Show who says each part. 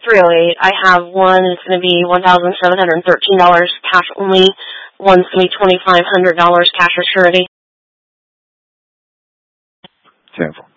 Speaker 1: 308. I have one that's going to be $1,713 cash only. One's going to be $2,500 cash or surety.
Speaker 2: Careful.